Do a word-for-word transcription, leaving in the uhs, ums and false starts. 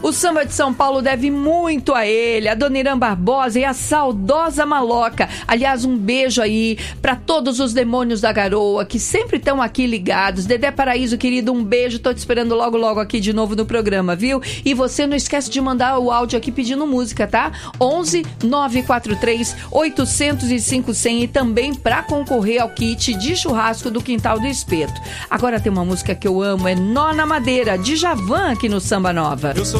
O samba de São Paulo deve muito a ele, a Dona Irã Barbosa e a saudosa Maloca. Aliás, um beijo aí pra todos os demônios da garoa que sempre estão aqui ligados. Dedé Paraíso, querido, um beijo. Tô te esperando logo, logo aqui de novo no programa, viu? E você não esquece de mandar o áudio aqui pedindo música, tá? onze nove quatro três oito zero cinco zero zero e também pra concorrer ao kit de churrasco do Quintal do Espeto. Agora tem uma música que eu amo, é Nó na Madeira, de Javan, aqui no Samba Nova.